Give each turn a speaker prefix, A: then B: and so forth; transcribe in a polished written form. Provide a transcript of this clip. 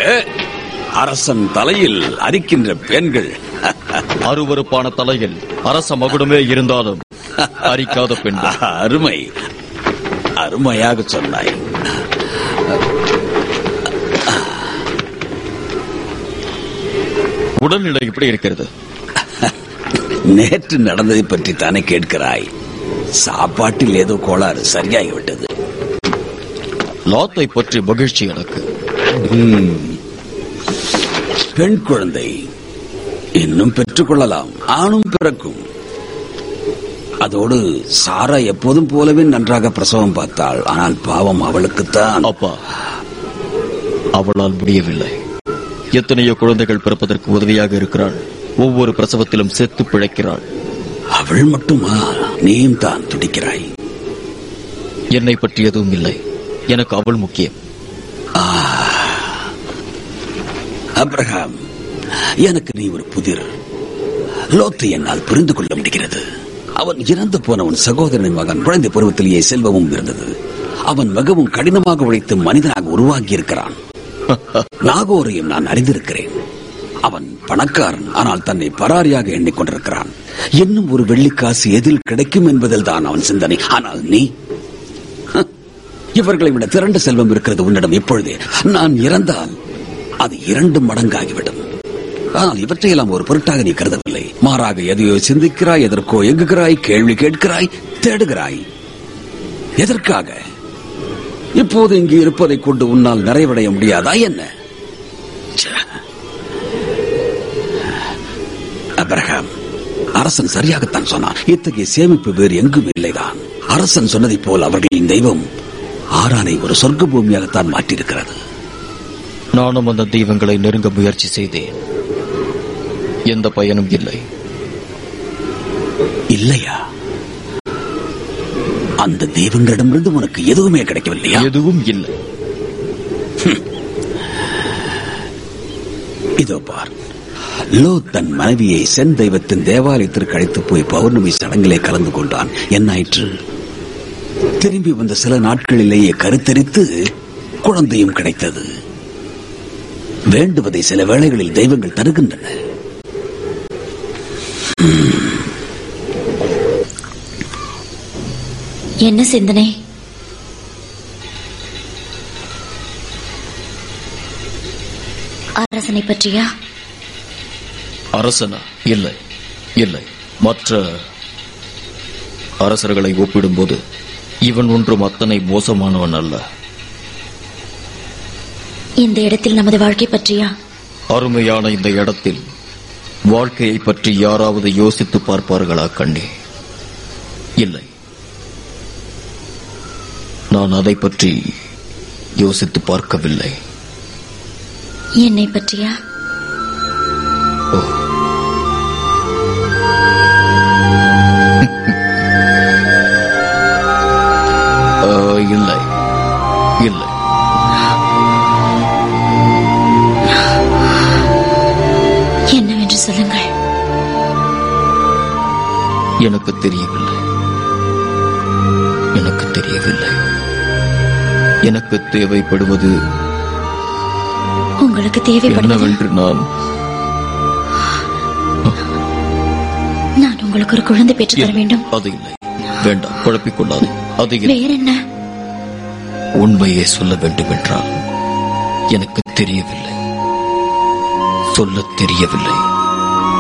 A: அரசன் தலையில் அரிக்கின்ற பெண்கள்.
B: அருவருப்பான தலையில் அரச மகுடமே இருந்தாலும் அரிக்காத பெண்கள்.
A: அருமை, அருமையாக சொன்னாய்.
B: உடல்நிலை எப்படி இருக்கிறது?
A: நேற்று நடந்ததை பற்றி தானே கேட்கிறாய்? சாப்பாட்டில் ஏதோ கோளாறு, சரியாகிவிட்டது.
B: லாத்தை பற்றி மகிழ்ச்சி எனக்கு.
A: பெண் குழந்தை இன்னும் பெற்றுக் கொள்ளலாம், ஆணும் பிறக்கும். அதோடு சாரா எப்போதும் போலவே நன்றாக பிரசவம் பார்த்தாள். ஆனால் பாவம் அவளுக்குத்தான்.
B: அப்பா, அவளால் முடியவில்லை. எத்தனையோ குழந்தைகள் பிறப்பதற்கு உதவியாக இருக்கிறாள். ஒவ்வொரு பிரசவத்திலும் செத்து பிழைக்கிறாள்.
A: அவள் மட்டுமா? நீயும் தான் துடிக்கிறாய்.
B: என்னை பற்றி எதுவும் இல்லை, எனக்கு அவள் முக்கியம்.
A: அப்ரஹாம், எனக்கு நீ ஒரு புதிர். லோத்தை என்னால் புரிந்து கொள்ள முடிகிறது. அவன் இறந்து போன உன் சகோதரனின் மகன் குழந்தை பருவத்திலேயே செல்வமும் இருந்தது. அவன் மிகவும் கடினமாக உழைத்து மனிதனாக உருவாகி இருக்கிறான். நாகோரையும் நான் அறிந்திருக்கிறேன். அவன் பணக்காரன், ஆனால் தன்னை பராரியாக எண்ணிக்கொண்டிருக்கிறான். இன்னும் ஒரு வெள்ளிக்காசு எதில் கிடைக்கும் என்பதில் தான் அவன் சிந்தனை. ஆனால் நீ, இவர்களை விட திரண்ட செல்வம் இருக்கிறது உன்னிடம். இப்பொழுதே நான் இறந்தால் அது 2 மடங்காகிவிடும். ஆனால் இவற்றையெல்லாம் ஒரு பொருட்டாக நீ கருதவில்லை. மாறாக எதையோ சிந்திக்கிறாய், எதற்கோ எங்குகிறாய், கேள்வி கேட்கிறாய், தேடுகிறாய். எதற்காக? இப்போது இங்கு இருப்பதை கொண்டு உன்னால் நிறைவடைய முடியாதா என்ன? அப்ரஹாம், அரசன் சரியாகத்தான் சொன்னான். இத்தகைய சேமிப்பு வேறு எங்கும் இல்லைதான். அரசன் சொன்னதை போல் அவர்களின் தெய்வம் ஆரானை ஒரு சொர்க்க பூமியாகத்தான் மாற்றியிருக்கிறது.
B: நானும் அந்த தெய்வங்களை நெருங்க முயற்சி செய்தேன். எந்த பயனும் இல்லை.
A: இல்லையா? அந்த தெய்வங்களிடமிருந்து உனக்கு எதுவுமே கிடைக்கவில்லையா?
B: எதுவும் இல்லை.
A: இதோ பார், லோத் தன் மனைவியை சென் தெய்வத்தின் தேவாலயத்திற்கு அழைத்து போய் பௌர்ணமி சடங்கிலே கலந்து கொண்டான். என்னாயிற்று? திரும்பி வந்த சில நாட்களிலேயே கருத்தரித்து குழந்தையும் கிடைத்தது. வேண்டுவதை சில வேளைகளில் தெய்வங்கள் தருகின்றன.
C: என்ன சிந்தனை? அரசனை பற்றியா?
B: அரசனா? இல்லை இல்லை. மற்ற அரசர்களை ஒப்பிடும்போது இவன் ஒன்றும் அத்தனை மோசமானவன் அல்ல.
C: இந்த இடத்தில் நமது வாழ்க்கை பற்றியா?
B: அருமையான இந்த இடத்தில் வாழ்க்கையை பற்றி யாராவது யோசித்து பார்ப்பார்களா கண்ணே? இல்லை. நான் அதை பற்றி யோசித்து பார்க்கவில்லை.
C: என்னை பற்றியா?
B: இல்லை இல்லை.
C: என்னவென்று சொல்லுங்கள்.
B: எனக்கு தெரியவில்லை. எனக்கு தெரியவில்லை. எனக்கு தேவைப்படுவது
C: உங்களுக்கு தேவைப்படுவது
B: என்னவென்று
C: நான் உங்களுக்கு ஒரு குழந்தை பெற்று தர வேண்டும்.
B: அது இல்லை. வேண்டாம், குழப்பிக் கொள்ளாது. அது
C: வேற என்ன?
B: உண்மையே சொல்ல வேண்டும் என்றால் எனக்கு தெரியவில்லை, சொல்ல தெரியவில்லை.